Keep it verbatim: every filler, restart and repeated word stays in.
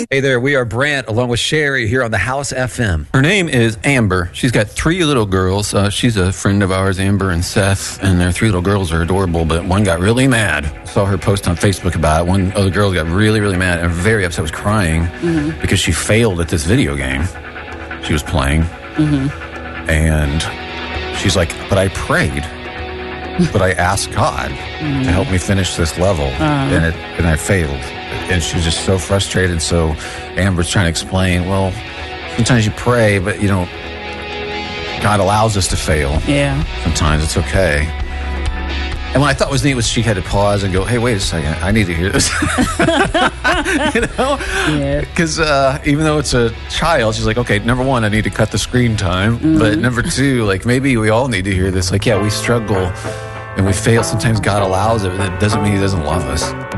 Hey there, we are Brant along with Sherry here on the House F M. Her name is Amber. She's got three little girls. Uh, she's a friend of ours, Amber and Seth, and their three little girls are adorable, but one got really mad. Saw her post on Facebook about it. One other girl got really, really mad and very upset, was crying mm-hmm. because she failed at this video game she was playing. Mm-hmm. And she's like, but I prayed. But I asked God mm-hmm. to help me finish this level, uh-huh. and it and I failed. And she was just so frustrated. So Amber's trying to explain, well, sometimes you pray, but you know, God allows us to fail. Yeah. Sometimes it's okay. And what I thought was neat was she had to pause and go, hey, wait a second, I need to hear this. You know? Yeah. Because uh, even though it's a child, she's like, okay, number one, I need to cut the screen time. Mm-hmm. But number two, like, maybe we all need to hear this. Like, yeah, we struggle and we fail. Sometimes God allows it, but that doesn't mean he doesn't love us.